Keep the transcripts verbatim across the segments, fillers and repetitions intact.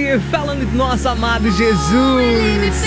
falando do nosso amado Jesus.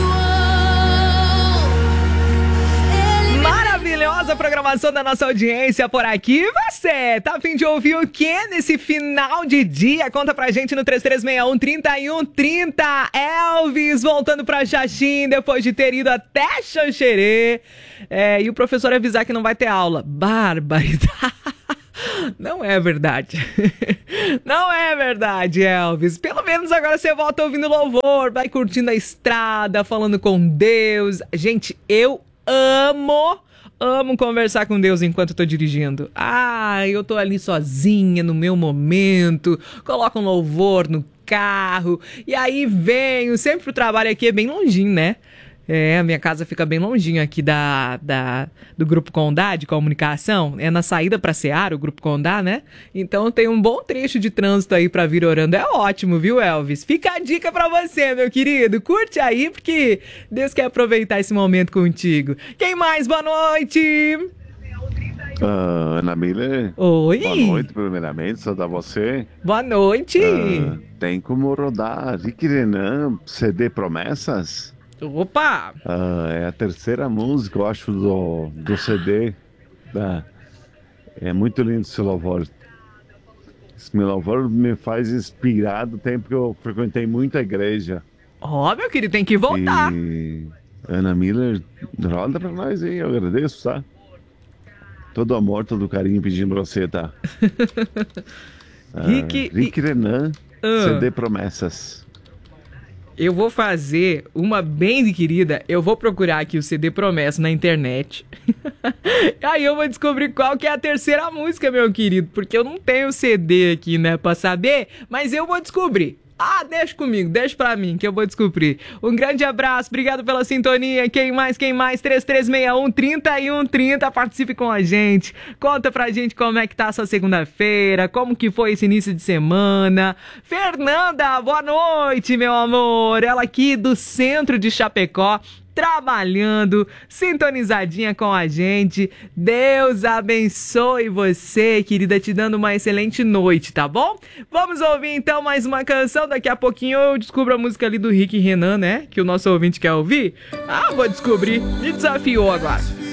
Maravilhosa programação da nossa audiência por aqui. Você tá a fim de ouvir o que nesse final de dia? Conta pra gente no três três seis um, três um três zero. Elvis voltando pra Xaxim depois de ter ido até Xanxerê. É, e o professor avisar que não vai ter aula. Barbaridade. Não é verdade. Não é verdade, Elvis. Pelo menos agora você volta ouvindo louvor, vai curtindo a estrada, falando com Deus. Gente, eu amo... Amo conversar com Deus enquanto eu tô dirigindo. Ah, eu tô ali sozinha no meu momento, coloco um louvor no carro, e aí venho, sempre o trabalho aqui é bem longinho, né? É, a minha casa fica bem longinho aqui da, da, do Grupo Condá de comunicação. É na saída pra Seara, o Grupo Condá, né? Então tem um bom trecho de trânsito aí pra vir orando. É ótimo, viu, Elvis? Fica a dica pra você, meu querido. Curte aí, porque Deus quer aproveitar esse momento contigo. Quem mais? Boa noite! Uh, Ana Miller. Oi! Boa noite, primeiramente, saudar você. Boa noite! Uh, tem como rodar Rick Renan, C D Promessas? Opa! Uh, é a terceira música, eu acho, do, do C D. Uh, é muito lindo esse louvor. Esse meu louvor me faz inspirar do tempo que eu frequentei muita igreja. Ó, oh, meu querido, tem que voltar. E Ana Miller, roda pra nós aí, eu agradeço, tá? Todo amor, todo carinho pedindo pra você, tá? Uh, Rick, Rick e... Renan, uh. C D Promessas. Eu vou fazer uma bem querida, eu vou procurar aqui o C D Promessa na internet. Aí eu vou descobrir qual que é a terceira música, meu querido, porque eu não tenho C D aqui, né, pra saber, mas eu vou descobrir. Ah, deixa comigo, deixa pra mim que eu vou descobrir. Um grande abraço, obrigado pela sintonia. Quem mais, quem mais? três três seis um, três um três zero, participe com a gente. Conta pra gente como é que tá essa segunda-feira, como que foi esse início de semana. Fernanda, boa noite, meu amor. Ela aqui do centro de Chapecó, trabalhando, sintonizadinha com a gente. Deus abençoe você, querida, te dando uma excelente noite, tá bom? Vamos ouvir então mais uma canção. Daqui a pouquinho eu descubro a música ali do Rick Renan, né? Que o nosso ouvinte quer ouvir. Ah, vou descobrir. Me desafiou agora.